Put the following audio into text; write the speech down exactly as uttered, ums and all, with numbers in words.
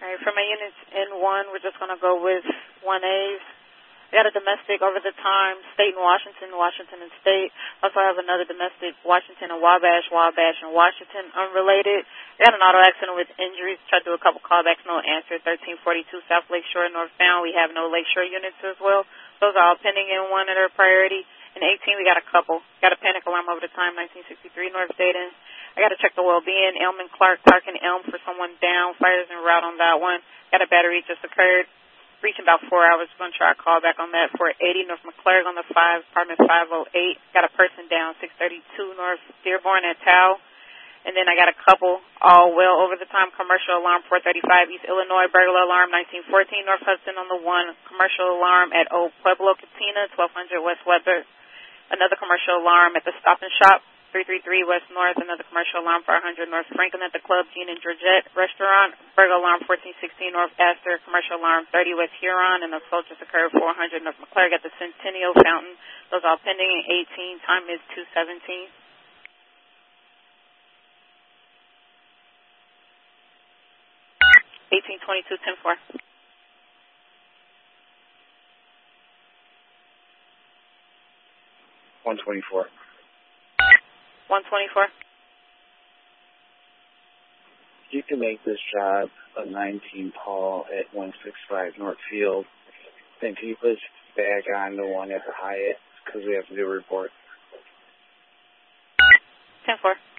All right, for my units in one, we're just going to go with one A's. We got a domestic over the time, State and Washington, Washington and State. Also have another domestic, Washington and Wabash, Wabash and Washington, unrelated. We had an auto accident with injuries. Tried to do a couple callbacks, no answer. thirteen forty-two South Lakeshore northbound. We have no Lakeshore units as well. Those are all pending in one at our priority. In eighteen, we got a couple. Got a panic alarm over the time, nineteen sixty-three North Dayton. I got to check the well-being. Elm and Clark, Clark and Elm for someone down. Fires en route on that one. Got a battery just occurred. Reaching about four hours. Going to try a call back on that. four eighty North McClurg on the five, apartment five oh eight. Got a person down, six thirty-two North Dearborn at Tao. And then I got a couple all well over the time. Commercial alarm, four thirty-five East Illinois. Burglar alarm, nineteen fourteen North Hudson on the one. Commercial alarm at Old Pueblo Cantina, twelve hundred West Weber. Another commercial alarm at the Stop and Shop, three thirty-three West North. Another commercial alarm, four hundred North Franklin at the Club Jean and Georgette Restaurant. Burglar alarm, fourteen sixteen North Astor. Commercial alarm, thirty West Huron. And the assault just occurred, four hundred North McClurg at the Centennial Fountain. Those all pending in eighteen. Time is two seventeen. eighteen twenty-two ten four. one twenty-four. one twenty-four. You can make this job a nineteen Paul at one sixty-five Northfield. Then can you put back on the one at the Hyatt because we have to do a report? ten four.